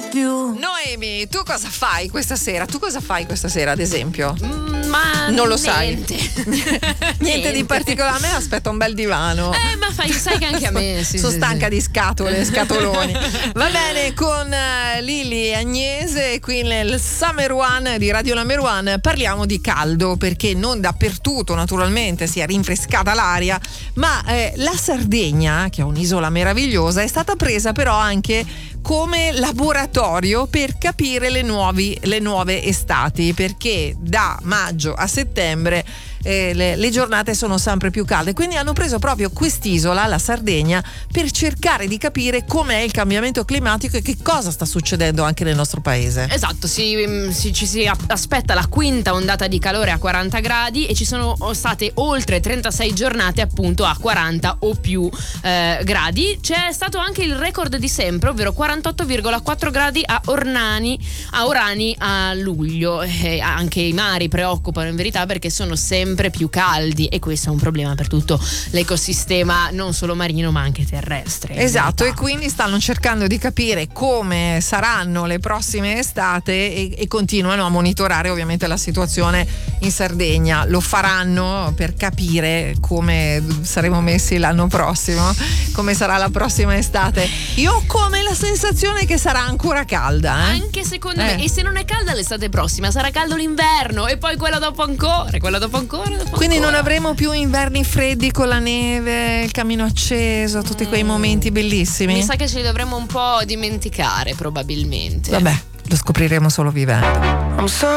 più. Noemi, tu cosa fai questa sera? Tu cosa fai questa sera, ad esempio? Ma non lo niente. sai. Niente di particolare. A me aspetta un bel divano. Ma sai che anche a me sono stanca di scatole, scatoloni. Va bene, con Lili e Agnese qui nel Summer One di Radio Number One parliamo di caldo, perché non dappertutto naturalmente si è rinfrescata l'aria, ma la Sardegna, che è un'isola meravigliosa, è stata presa però anche come laboratorio per capire le nuove estati, perché da maggio a settembre le giornate sono sempre più calde, quindi hanno preso proprio quest'isola, la Sardegna, per cercare di capire com'è il cambiamento climatico e che cosa sta succedendo anche nel nostro paese. Esatto, ci si aspetta la quinta ondata di calore a 40 gradi e ci sono state oltre 36 giornate appunto a 40 o più gradi. C'è stato anche il record di sempre, ovvero 48,4 gradi a Orani a luglio. Anche i mari preoccupano in verità, perché sono sempre più caldi e questo è un problema per tutto l'ecosistema non solo marino ma anche terrestre. Esatto, e quindi stanno cercando di capire come saranno le prossime estate e continuano a monitorare ovviamente la situazione in Sardegna. Lo faranno per capire come saremo messi l'anno prossimo, come sarà la prossima estate. Io ho come la sensazione che sarà ancora calda. Anche secondo me. E se non è calda l'estate prossima sarà caldo l'inverno e poi quella dopo ancora. Quindi non avremo più inverni freddi con la neve, il camino acceso, tutti quei momenti bellissimi. Mi sa che ce li dovremmo un po' dimenticare probabilmente. Vabbè, lo scopriremo solo vivendo.